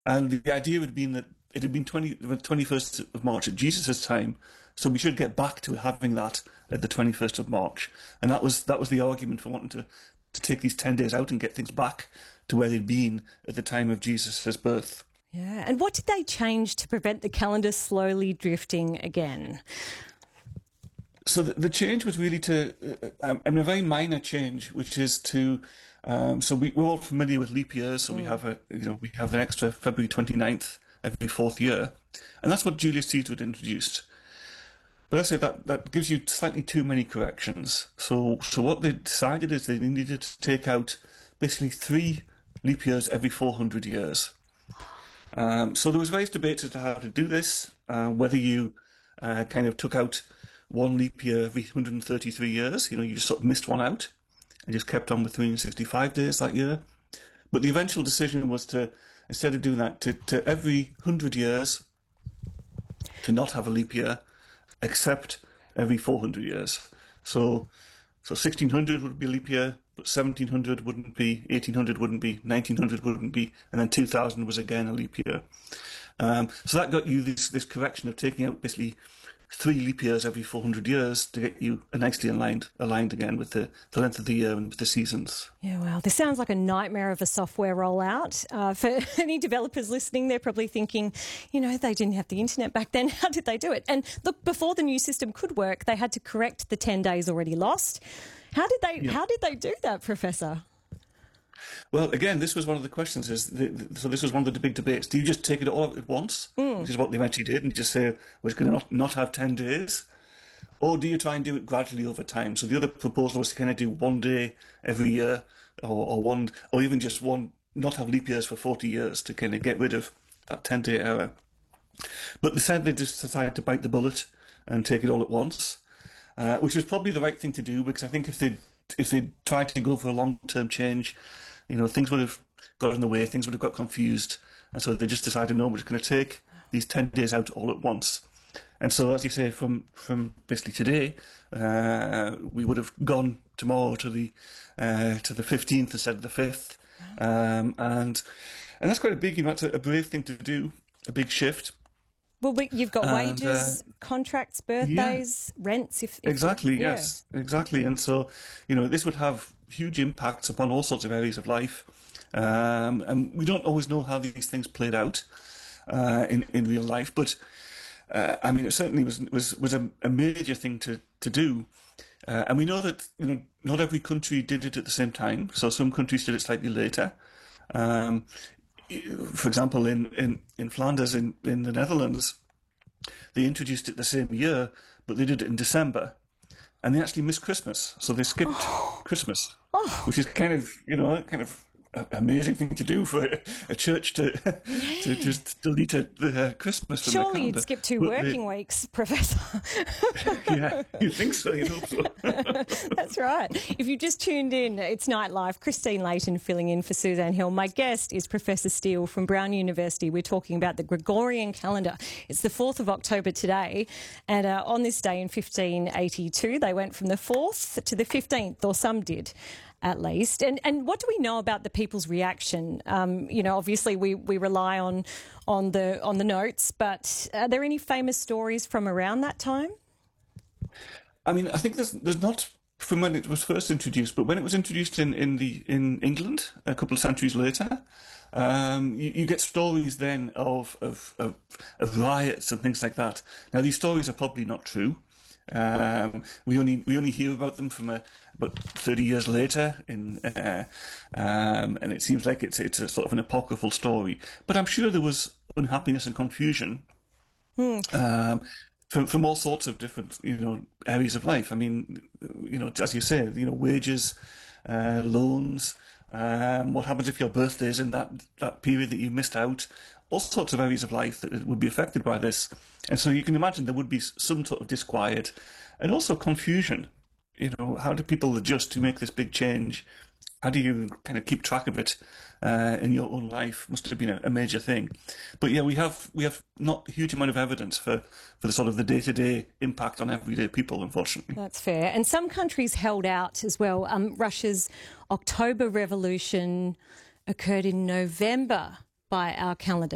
And the idea had been that it had been the 21st of March at Jesus' time, so we should get back to having that at the 21st of March. And that was the argument for wanting to take these 10 days out and get things back to where they'd been at the time of Jesus' birth. Yeah. And what did they change to prevent the calendar slowly drifting again? So the change was really a very minor change, which is to, so we're all familiar with leap years, so we have an extra February 29th every fourth year, and that's what Julius Caesar had introduced. But I say that gives you slightly too many corrections. So what they decided is they needed to take out basically 3 leap years every 400 years. So there was various debates as to how to do this, whether you kind of took out one leap year every 133 years, you just sort of missed one out and just kept on with 365 days that year. But the eventual decision was to, instead of doing that, to every 100 years to not have a leap year, except every 400 years. So 1600 would be a leap year, but 1700 wouldn't be, 1800 wouldn't be, 1900 wouldn't be, and then 2000 was again a leap year. So that got you this correction of taking out basically 3 leap years every 400 years to get you nicely aligned again with the length of the year and with the seasons. Yeah, well, this sounds like a nightmare of a software rollout. For any developers listening, they're probably thinking, they didn't have the internet back then. How did they do it? And look, before the new system could work, they had to correct the 10 days already lost. How did they do that, Professor? Well, again, this was one of the questions. So this was one of the big debates. Do you just take it all at once, which is what they eventually did, and just say we're going to not have 10 days? Or do you try and do it gradually over time? So the other proposal was to kind of do one day every year, or even just one, not have leap years for 40 years to kind of get rid of that 10-day error. But they said they just decided to bite the bullet and take it all at once, which was probably the right thing to do, because I think if they tried to go for a long-term change, things would have got in the way, things would have got confused. And so they just decided, no, we're just going to take these 10 days out all at once. And so, as you say, from basically today, we would have gone tomorrow to the 15th instead of the 5th. And that's quite a big, that's a brave thing to do, a big shift. Well, you've got wages, contracts, birthdays, rents. Exactly, yes, exactly. And so, this would have huge impacts upon all sorts of areas of life. And we don't always know how these things played out in real life. But, it certainly was a major thing to do. And we know that, not every country did it at the same time. So some countries did it slightly later. For example, in Flanders, in the Netherlands, they introduced it the same year, but they did it in December. And they actually missed Christmas. So they skipped Christmas, which is kind of an amazing thing to do for a church to just delete the Christmas from the calendar. Surely you'd skip 2 working weeks, Professor. Yeah, you'd think so, you'd hope so. That's right. If you just tuned in, it's Nightlife. Christine Layton filling in for Suzanne Hill. My guest is Professor Steele from Brown University. We're talking about the Gregorian calendar. It's the 4th of October today, and on this day in 1582, they went from the 4th to the 15th, or some did, at least. And what do we know about the people's reaction? Obviously we rely on the notes, but are there any famous stories from around that time? I think there's not from when it was first introduced, but when it was introduced in England a couple of centuries later, you get stories then of riots and things like that. Now these stories are probably not true. We only hear about them from about 30 years later, and it seems like it's a sort of an apocryphal story. But I'm sure there was unhappiness and confusion from all sorts of different areas of life. As you say, wages, loans. What happens if your birthday is in that period that you missed out? All sorts of areas of life that would be affected by this. And so you can imagine there would be some sort of disquiet and also confusion. How do people adjust to make this big change? How do you kind of keep track of it in your own life? Must have been a major thing. But yeah, we have not a huge amount of evidence for the sort of the day-to-day impact on everyday people, unfortunately. That's fair. And some countries held out as well. Russia's October Revolution occurred in November by our calendar.